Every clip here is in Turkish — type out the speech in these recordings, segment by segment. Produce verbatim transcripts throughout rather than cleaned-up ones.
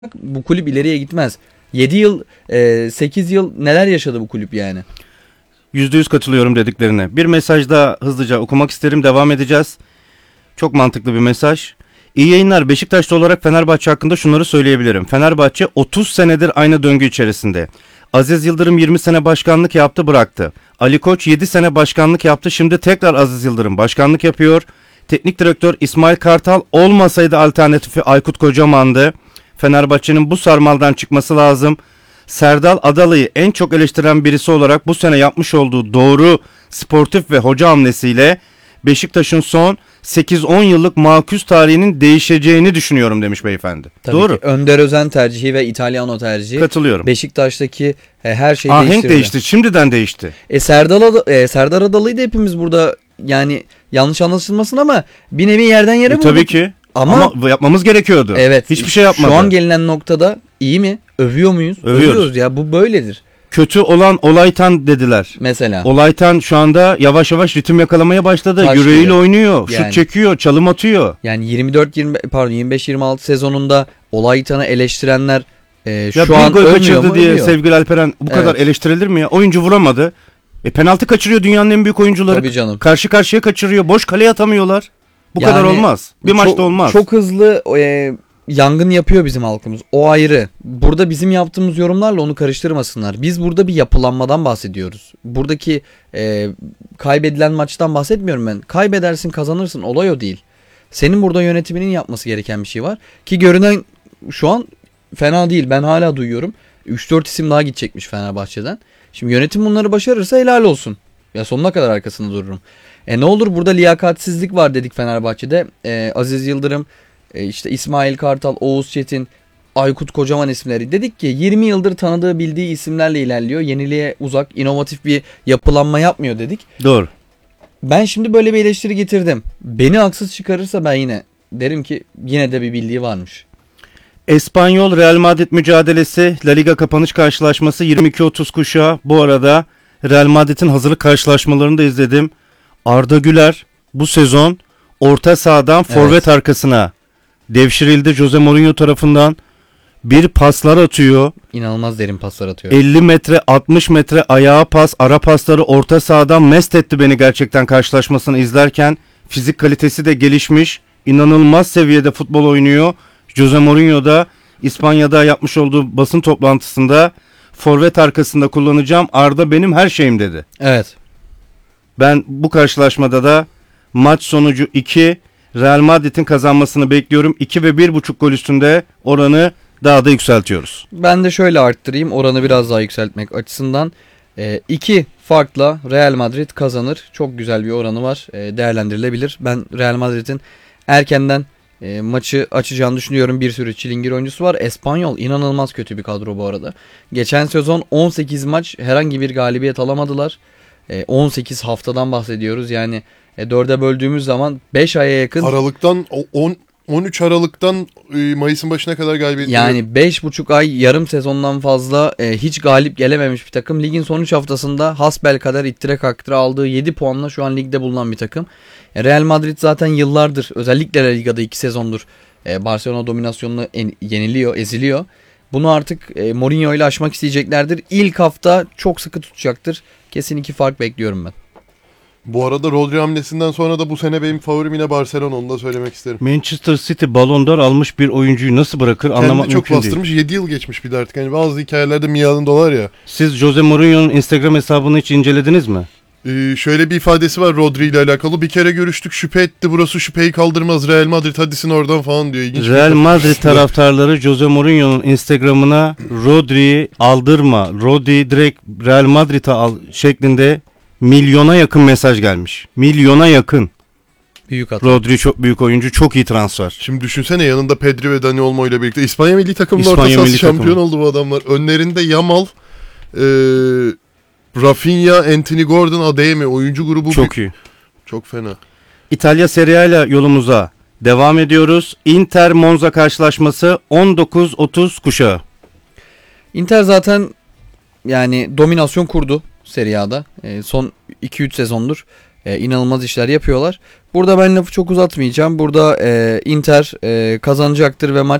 bu kulüp ileriye gitmez. yedi yıl, sekiz yıl neler yaşadı bu kulüp yani. yüzde yüz katılıyorum dediklerine. Bir mesaj daha hızlıca okumak isterim. Devam edeceğiz. Çok mantıklı bir mesaj. İyi yayınlar. Beşiktaşlı olarak Fenerbahçe hakkında şunları söyleyebilirim. Fenerbahçe otuz senedir aynı döngü içerisinde. Aziz Yıldırım yirmi sene başkanlık yaptı, bıraktı. Ali Koç yedi sene başkanlık yaptı. Şimdi tekrar Aziz Yıldırım başkanlık yapıyor. Teknik direktör İsmail Kartal olmasaydı alternatifi Aykut Kocaman'dı. Fenerbahçe'nin bu sarmaldan çıkması lazım. Serdal Adalı'yı en çok eleştiren birisi olarak bu sene yapmış olduğu doğru sportif ve hoca hamlesiyle Beşiktaş'ın son sekiz on yıllık maküs tarihinin değişeceğini düşünüyorum demiş beyefendi. Tabii Doğru. Ki Önder Özen tercihi ve İtalyano tercihi. Katılıyorum. Beşiktaş'taki e, her şey Ahenk değiştirdi. değişti. Şimdiden değişti. E, Serdal Ad- e, Serdar Adalı'yı da hepimiz burada yani yanlış anlaşılmasın ama bir nevi yerden yere E, vurduk. tabii ki. Ama, Ama yapmamız gerekiyordu. Evet. Hiçbir şey yapmadı. Şu an gelinen noktada iyi mi? Övüyor muyuz? Övüyoruz. Övüyoruz ya, bu böyledir. Kötü olan Olaytan dediler. Mesela. Olaytan şu anda yavaş yavaş ritim yakalamaya başladı. Taş Yüreğiyle gibi. oynuyor. Yani. Şut çekiyor. Çalım atıyor. Yani yirmi dört yirmi pardon yirmi beş yirmi altı sezonunda Olaytan'ı eleştirenler e, Ya şu bir an gol övmüyor kaçırdı mu? diye Övüyor. sevgili Alperen bu Evet. kadar eleştirilir mi ya? Oyuncu vuramadı. E penaltı kaçırıyor dünyanın en büyük oyuncuları. Tabii canım. Karşı karşıya kaçırıyor. Boş kaleye atamıyorlar. Bu Yani kadar olmaz. Bir çok, maçta olmaz. Çok hızlı e, yangın yapıyor bizim halkımız. O ayrı. Burada bizim yaptığımız yorumlarla onu karıştırmasınlar. Biz burada bir yapılanmadan bahsediyoruz. Buradaki e, kaybedilen maçtan bahsetmiyorum ben. Kaybedersin, kazanırsın. Olay o değil. Senin burada yönetiminin yapması gereken bir şey var. Ki görünen şu an fena değil. Ben hala duyuyorum. üç dört isim daha gidecekmiş Fenerbahçe'den. Şimdi yönetim bunları başarırsa helal olsun. Ya sonuna kadar arkasında dururum. E ne olur, burada liyakatsizlik var dedik Fenerbahçe'de. E, Aziz Yıldırım, e, işte İsmail Kartal, Oğuz Çetin, Aykut Kocaman isimleri. Dedik ki yirmi yıldır tanıdığı, bildiği isimlerle ilerliyor. Yeniliğe uzak, inovatif bir yapılanma yapmıyor dedik. Doğru. Ben şimdi böyle bir eleştiri getirdim. Beni haksız çıkarırsa ben yine derim ki yine de bir bildiği varmış. Espanyol Real Madrid mücadelesi, La Liga kapanış karşılaşması yirmi iki otuz kuşağı. Bu arada Real Madrid'in hazırlık karşılaşmalarını da izledim. Arda Güler bu sezon orta sahadan forvet Evet. arkasına devşirildi Jose Mourinho tarafından. Bir paslar atıyor. İnanılmaz derin paslar atıyor. elli metre altmış metre ayağa pas, ara pasları orta sahadan mest etti beni gerçekten karşılaşmasını izlerken. Fizik kalitesi de gelişmiş. İnanılmaz seviyede futbol oynuyor. Jose Mourinho da İspanya'da yapmış olduğu basın toplantısında forvet arkasında kullanacağım, Arda benim her şeyim dedi. Evet. Ben bu karşılaşmada da maç sonucu iki, Real Madrid'in kazanmasını bekliyorum. iki ve bir buçuk gol üstünde oranı daha da yükseltiyoruz. Ben de şöyle arttırayım oranı biraz daha yükseltmek açısından. E, iki farkla Real Madrid kazanır. Çok güzel bir oranı var. E, değerlendirilebilir. Ben Real Madrid'in erkenden e, maçı açacağını düşünüyorum. Bir sürü çilingir oyuncusu var. Espanyol inanılmaz kötü bir kadro bu arada. Geçen sezon on sekiz maç herhangi bir galibiyet alamadılar. E, on sekiz haftadan bahsediyoruz. Yani e, dörde böldüğümüz zaman beş aya yakın. Aralıktan on on üç Aralık'tan Mayıs'ın başına kadar galibiyet. Yani beş buçuk ay, yarım sezondan fazla e, hiç galip gelememiş bir takım. Ligin son üç haftasında hasbelkader ittire kaktıra aldığı yedi puanla şu an ligde bulunan bir takım. E, Real Madrid zaten yıllardır, özellikle La Liga'da iki sezondur e, Barcelona dominasyonunu en, yeniliyor, eziliyor. Bunu artık e, Mourinho ile aşmak isteyeceklerdir. İlk hafta çok sıkı tutacaktır. Kesin iki fark bekliyorum ben. Bu arada Rodri hamlesinden sonra da bu sene benim favorim yine Barcelona, onu da söylemek isterim. Manchester City Ballon d'Or almış bir oyuncuyu nasıl bırakır anlamak Kendi çok mümkün değil. bastırmış, yedi yıl geçmiş bir de artık. Hani bazı hikayelerde milyarın dolar ya. Siz Jose Mourinho'nun Instagram hesabını hiç incelediniz mi? Ee, şöyle bir ifadesi var Rodri ile alakalı. Bir kere görüştük, şüphe etti. Burası şüpheyi kaldırmaz. Real Madrid hadisin oradan falan diyor. İlginç Real bir Madrid taraftarları Jose Mourinho'nun Instagram'ına Rodri'yi aldırma, Rodri direkt Real Madrid'e al şeklinde milyona yakın mesaj gelmiş. Milyona yakın. Büyük hata. Rodri çok büyük oyuncu, çok iyi transfer. Şimdi düşünsene, yanında Pedri ve Dani Olmo ile birlikte İspanya milli takımında İspanya orta sahası milli şampiyon takımı. oldu bu adamlar. Önlerinde Yamal, e, Rafinha, Anthony Gordon, Adeyemi, oyuncu grubu Çok bir... iyi. Çok fena. İtalya Serie A ile yolumuza devam ediyoruz. Inter Monza karşılaşması on dokuz otuz kuşağı. Inter zaten yani dominasyon kurdu Serie A'da. E, son iki üç sezondur e, inanılmaz işler yapıyorlar. Burada ben lafı çok uzatmayacağım. Burada e, Inter e, kazanacaktır ve maç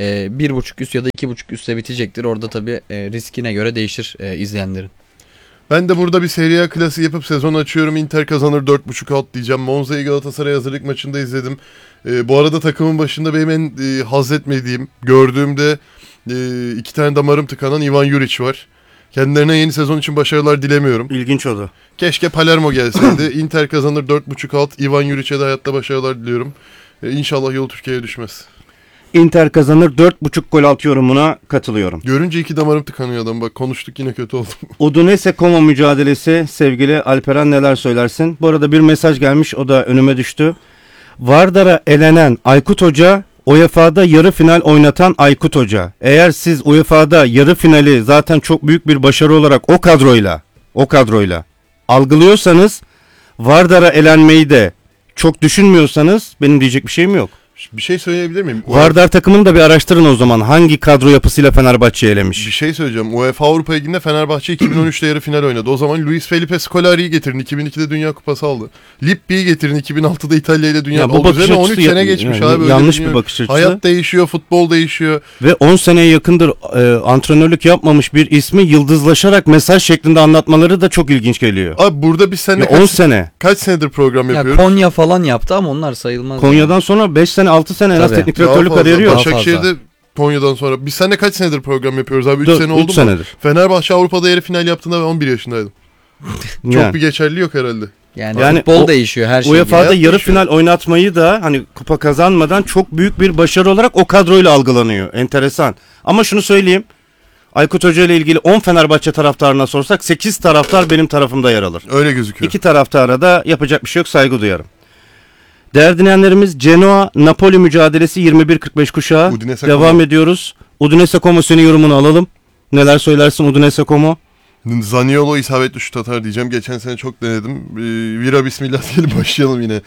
e, bir buçuk üst ya da iki buçuk üstte bitecektir. Orada tabii e, riskine göre değişir e, izleyenlerin. Ben de burada bir Serie A klası yapıp sezon açıyorum. Inter kazanır dört buçuk alt diyeceğim. Monza'yı Galatasaray hazırlık maçında izledim. Ee, bu arada takımın başında benim en e, haz etmediğim, gördüğümde e, iki tane damarım tıkanan Ivan Juric var. Kendilerine yeni sezon için başarılar dilemiyorum. İlginç o da. Keşke Palermo gelseydi. Inter kazanır dört buçuk alt. Ivan Juric'e de hayatta başarılar diliyorum. Ee, İnşallah yol Türkiye'ye düşmez. Inter kazanır dört buçuk gol alt yorumuna katılıyorum. Görünce iki damarım tıkanıyor adam. Bak konuştuk yine kötü oldum. Udinese Como mücadelesi sevgili Alperen neler söylersin? Bu arada bir mesaj gelmiş, o da önüme düştü. Vardar'a elenen Aykut Hoca, U E F A'da yarı final oynatan Aykut Hoca. Eğer siz U E F A'da yarı finali zaten çok büyük bir başarı olarak o kadroyla, o kadroyla algılıyorsanız, Vardar'a elenmeyi de çok düşünmüyorsanız benim diyecek bir şeyim yok. Bir şey söyleyebilir miyim? Vardar takımını da bir araştırın o zaman. Hangi kadro yapısıyla Fenerbahçe'yi elemiş? Bir şey söyleyeceğim. UEFA Avrupa Ligi'nde Fenerbahçe iki bin on üçte yarı final oynadı. O zaman Luis Felipe Scolari'yi getirin. iki bin ikide Dünya Kupası aldı. Lippi'yi getirin. iki bin altıda İtalya ile Dünya Ya bu Kupası. bakış Üzerine on üç açısı sene ya- geçmiş yani abi. öyle yanlış dünya- bir bakış açısı. Hayat değişiyor, futbol değişiyor. Ve on seneye yakındır e, antrenörlük yapmamış bir ismi yıldızlaşarak mesaj şeklinde anlatmaları da çok ilginç geliyor. Abi burada biz seninle Ya on kaç, sene. kaç senedir program Ya yapıyoruz? Konya falan yaptı ama onlar sayılmaz. Konya'dan sonra beş sene altı sene en az Tabii. teknik Daha direktörlük fazla. kariyeri yok. Başak- Başakşehir'de Konya'dan sonra. Biz seninle kaç senedir program yapıyoruz abi? üç Dört- sene üç oldu mu? senedir. Fenerbahçe Avrupa'da yarı final yaptığında ben on bir yaşındaydım. Çok Yani. bir geçerli yok herhalde. Yani, Yani futbol o- değişiyor her şey. U E F A'da hayat yarı değişiyor. final oynatmayı da hani kupa kazanmadan çok büyük bir başarı olarak o kadroyla algılanıyor. Enteresan. Ama şunu söyleyeyim. Aykut Hoca ile ilgili on Fenerbahçe taraftarına sorsak sekiz taraftar benim tarafımda yer alır. Öyle gözüküyor. İki taraftara da yapacak bir şey yok, saygı duyarım. Değerli dinleyenlerimiz, Genoa Napoli mücadelesi yirmi bir kırk beş kuşağı. Udinese Devam Como. ediyoruz. Udinese Como, senin yorumunu alalım. Neler söylersin Udinese Como? Zaniolo isabetli şut atar diyeceğim. Geçen sene çok denedim. Ee, Vira bismillah diyelim başlayalım yine.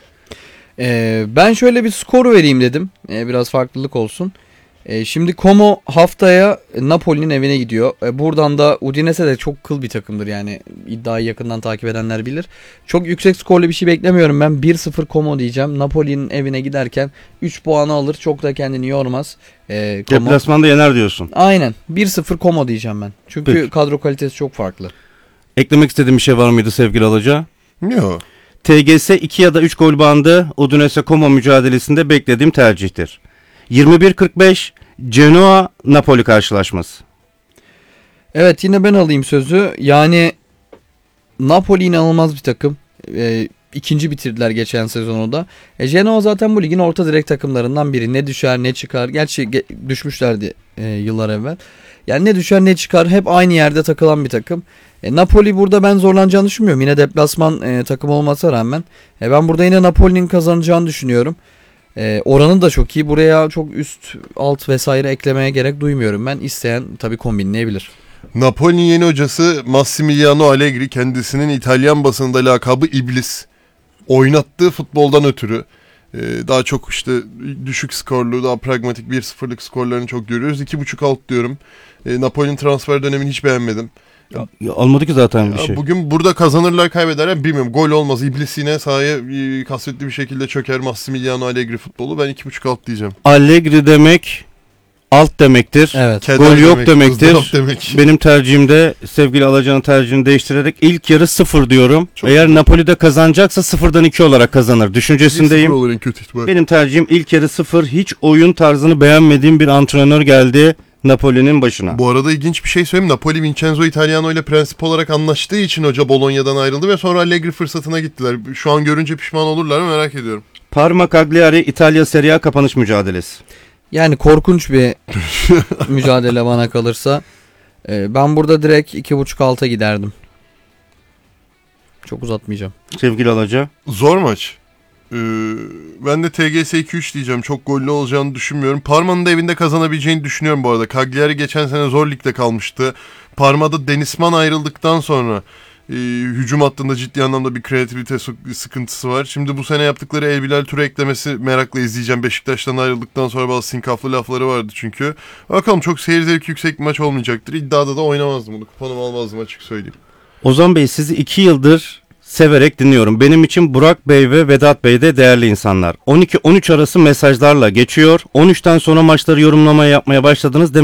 Ee, ben şöyle bir skor vereyim dedim. Ee, biraz farklılık olsun. Ee, şimdi Como haftaya Napoli'nin evine gidiyor. Ee, buradan da Udinese de çok kıl bir takımdır yani. İddiayı yakından takip edenler bilir. Çok yüksek skorlu bir şey beklemiyorum ben. bir sıfır Como diyeceğim. Napoli'nin evine giderken üç puanı alır. Çok da kendini yormaz. Ee, Como. Deplasmanda yener diyorsun. Aynen. bir sıfır Como diyeceğim ben. Çünkü Peki. kadro kalitesi çok farklı. Eklemek istediğin bir şey var mıydı sevgili Alaca? Yok. T G S iki ya da üç gol bandı Udinese Como mücadelesinde beklediğim tercihtir. yirmi bir kırk beş Genoa Napoli karşılaşması. Evet, yine ben alayım sözü. Yani Napoli inanılmaz bir takım. Ee, ikinci bitirdiler geçen sezonu da. E, Genoa zaten bu ligin orta direk takımlarından biri. Ne düşer ne çıkar. Gerçi ge- düşmüşlerdi e, yıllar evvel. Yani ne düşer ne çıkar. Hep aynı yerde takılan bir takım. E, Napoli burada ben zorlanacağını düşünmüyorum. Yine deplasman e, takım olmasına rağmen. E, ben burada yine Napoli'nin kazanacağını düşünüyorum. E, oranı da çok iyi. Buraya çok üst alt vesaire eklemeye gerek duymuyorum ben. İsteyen tabii kombinleyebilir. Napoli'nin yeni hocası Massimiliano Allegri, kendisinin İtalyan basınında lakabı İblis. Oynattığı futboldan ötürü e, daha çok işte düşük skorlu, daha pragmatik bir sıfırlık skorlarını çok görüyoruz. iki buçuk alt diyorum. E, Napoli'nin transfer dönemini hiç beğenmedim. Ya, ya almadı ki zaten bir Ya şey. Bugün burada kazanırlar kaybederler bilmiyorum. Gol olmaz. İblis yine sahaya e, kasvetli bir şekilde çöker Massimiliano Allegri futbolu. Ben iki buçuk alt diyeceğim. Allegri demek alt demektir. Evet. Keder Gol yok demek, demektir. ızdırap demek. Benim tercihimde sevgili Alacan'ın tercihini değiştirerek ilk yarı sıfır diyorum. Çok Eğer güzel. Napoli'de kazanacaksa sıfırdan iki olarak kazanır. bir Düşüncesindeyim. sıfır olur en kötü ihtimal. Benim tercihim ilk yarı sıfır. Hiç oyun tarzını beğenmediğim bir antrenör geldi Napoli'nin başına. Bu arada ilginç bir şey söyleyeyim. Napoli Vincenzo Italiano ile prensip olarak anlaştığı için hoca Bologna'dan ayrıldı ve sonra Allegri fırsatına gittiler. Şu an görünce pişman olurlar mı merak ediyorum. Parma Cagliari İtalya Serie A kapanış mücadelesi. Yani korkunç bir mücadele bana kalırsa. Ee, ben burada direkt iki buçuk alta giderdim. Çok uzatmayacağım. Sevgili Alaca. Zor maç. Ee, ben de T G S iki üç diyeceğim. Çok gollü olacağını düşünmüyorum. Parma'nın da evinde kazanabileceğini düşünüyorum bu arada. Cagliari geçen sene zor ligde kalmıştı. Parma'da Denizman ayrıldıktan sonra e, hücum hattında ciddi anlamda bir kreativite su- sıkıntısı var. Şimdi bu sene yaptıkları El Bilal Ture eklemesi merakla izleyeceğim. Beşiktaş'tan ayrıldıktan sonra bazı sinkaflı lafları vardı çünkü. Bakalım, çok seyir zevki yüksek bir maç olmayacaktır. İddiada da oynamazdım bunu. Kuponumu almazdım açık söyleyeyim. Ozan Bey, sizi iki yıldır severek dinliyorum. Benim için Burak Bey ve Vedat Bey de değerli insanlar. on iki on üç arası mesajlarla geçiyor. on üçten sonra maçları yorumlamaya yapmaya başladınız.